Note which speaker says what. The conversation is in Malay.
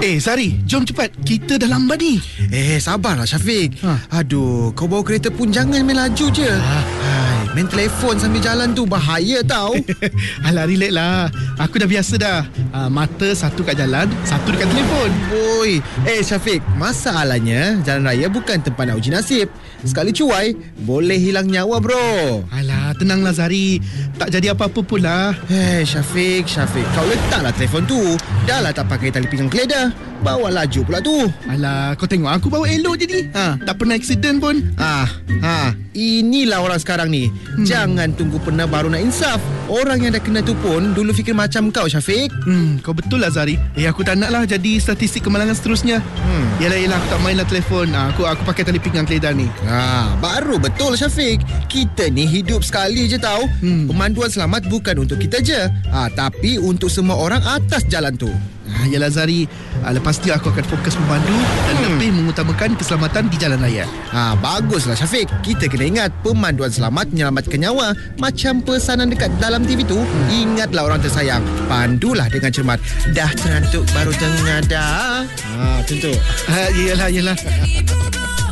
Speaker 1: Zari, jom cepat. Kita dah lambat ni.
Speaker 2: Sabarlah Syafiq. Aduh, kau bawa kereta pun jangan main laju je. Hai, main telefon sambil jalan tu bahaya tau.
Speaker 1: Alah, relax lah. Aku dah biasa dah. Mata satu kat jalan, satu dekat telefon.
Speaker 2: Oi, Syafiq, masalahnya jalan raya bukan tempat nak uji nasib. Sekali cuai, boleh hilang nyawa bro.
Speaker 1: Alah, tenanglah Zari. Tak jadi apa-apa pula.
Speaker 2: Syafiq, kau letaklah telefon tu. Dah lah tak pakai tali pinggang keledar. Bawa laju pula tu.
Speaker 1: Alah, kau tengok aku bawa elok je ni. Tak pernah aksiden pun.
Speaker 2: Inilah orang sekarang ni. Jangan tunggu pernah baru nak insaf. Orang yang dah kena tu pun dulu fikir macam kau Syafiq.
Speaker 1: Kau betul lah Zari. Aku tak nak lah jadi statistik kemalangan seterusnya. Yelah, aku tak mainlah telefon. Aku pakai tali pinggang keledar ni.
Speaker 2: Baru betul Syafiq. Kita ni hidup sekali je tau. Pemanduan selamat bukan untuk kita je, tapi untuk semua orang atas jalan tu.
Speaker 1: Yalah Zari, lepas tu aku akan fokus memandu dan lebih mengutamakan keselamatan di jalan raya.
Speaker 2: Baguslah Syafiq. Kita kena ingat pemanduan selamat menyelamatkan nyawa. Macam pesanan dekat dalam TV tu. Ingatlah orang tersayang, pandulah dengan cermat. Dah terantuk baru tengah dah. Macam tu.
Speaker 1: Yelah